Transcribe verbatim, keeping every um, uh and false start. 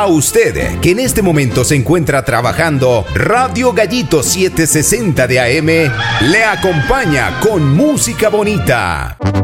A usted, que en este momento se encuentra trabajando, Radio Gallito setecientos sesenta de A M le acompaña con música bonita.